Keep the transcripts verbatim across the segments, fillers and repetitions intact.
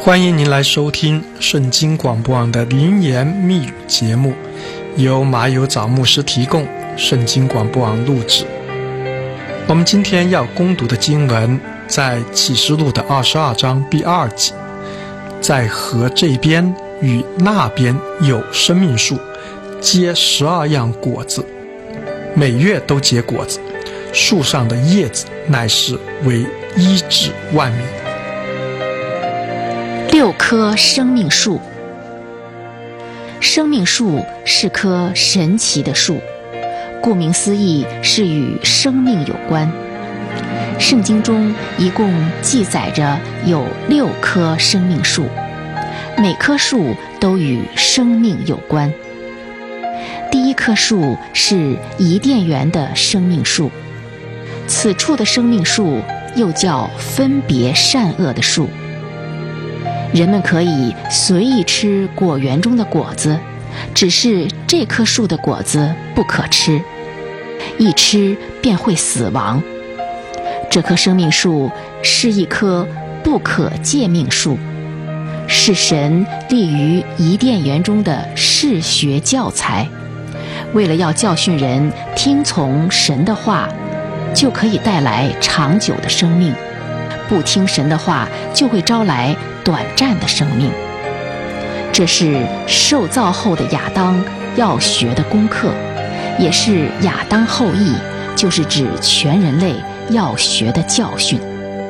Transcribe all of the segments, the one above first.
欢迎您来收听圣经广播网的灵言密语节目，由马有早牧师提供，圣经广播网录制。我们今天要攻读的经文在启示录的二十二章第二节，在河这边与那边有生命树，结十二样果子，每月都结果子，树上的叶子乃是为医治万民。 六棵生命树。生命树是棵神奇的树，顾名思义是与生命有关。圣经中一共记载着有六棵生命树，每棵树都与生命有关。第一棵树是伊甸园的生命树，此处的生命树又叫分别善恶的树。人们可以随意吃果园中的果子，只是这棵树的果子不可吃，一吃便会死亡。这棵生命树是一棵不可诫命树，是神立于伊甸园中的视学教材，为了要教训人听从神的话，就可以带来长久的生命；不听神的话，就会招来短暂的生命。这是受造后的亚当要学的功课，也是亚当后裔，就是指全人类要学的教训。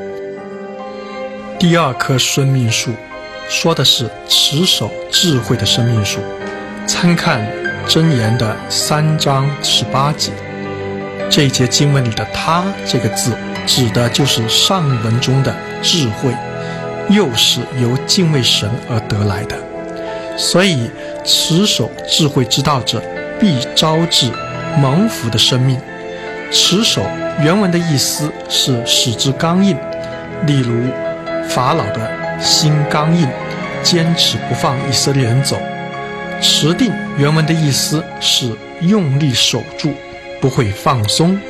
第二棵生命树说的是持守智慧的生命树，参看箴言的三章十八节。这一节经文里的他这个字指的就是上文中的智慧，又是由敬畏神而得来的，所以持守智慧之道者必招致蒙福的生命。持守原文的意思是使之刚硬，例如法老的心刚硬，坚持不放以色列人走。持定原文的意思是用力守住，不会放松。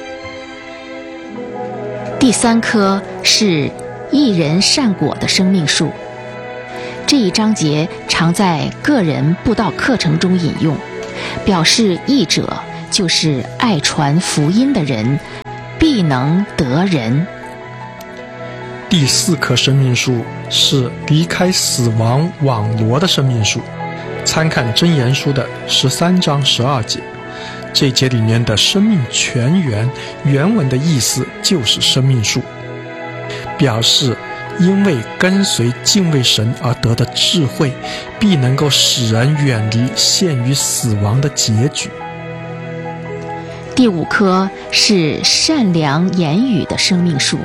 第三棵是一人善果的生命树，这一章节常在个人布道课程中引用，表示义者就是爱传福音的人，必能得人。 第四棵生命树是离开死亡网罗的生命树，参看箴言书的十三章十二节。这节里面的生命泉源原文的意思就是生命树，表示因为跟随敬畏神而得的智慧，必能够使人远离陷于死亡的结局。 第五棵是善良言语的生命树。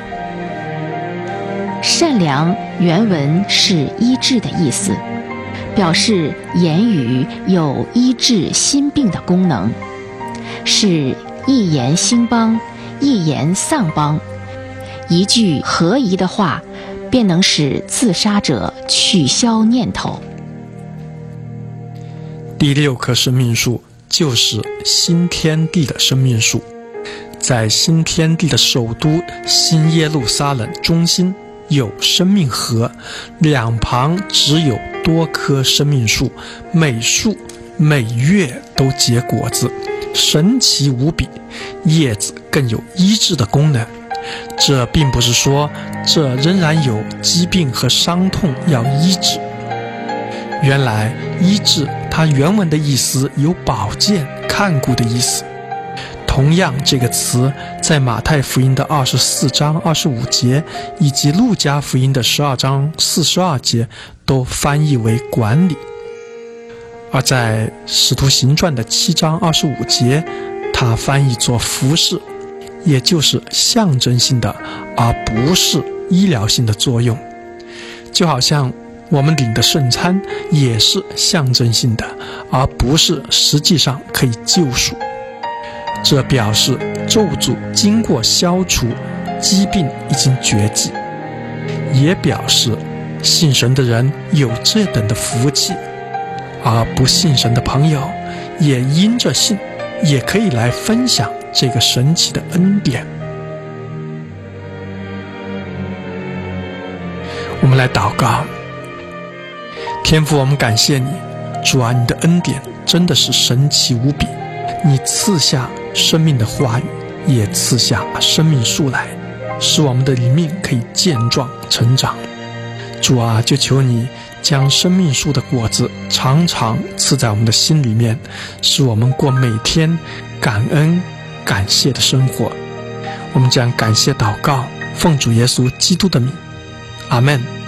善良原文是医治的意思，表示言语有医治心病的功能，是一言兴邦，一言丧邦。一句合宜的话，便能使自杀者取消念头。 第六棵生命树就是新天地的生命树，在新天地的首都新耶路撒冷中心有生命河，两旁只有多棵生命树，每树每月都结果子，神奇无比，叶子更有医治的功能。这并不是说这仍然有疾病和伤痛要医治，原来医治它原文的意思有保健看顾的意思。同样这个词在马太福音的二十四章二十五节以及路加福音的十二章四十二节都翻译为管理，而在使徒行传的七章二十五节，它翻译作服侍，也就是象征性的而不是医疗性的作用。就好像我们领的圣餐也是象征性的，而不是实际上可以救赎。这表示咒诅经过消除，疾病已经绝迹，也表示信神的人有这等的福气，而不信神的朋友也因着信也可以来分享这个神奇的恩典。我们来祷告。 天父，我们感谢你，主啊，你的恩典真的是神奇无比，你赐下生命的话语，也赐下生命树来，使我们的灵命可以健壮成长。主啊，就求你将生命树的果子常常赐在我们的心里面，使我们过每天感恩感谢的生活。我们将感谢祷告，奉主耶稣基督的名，阿们。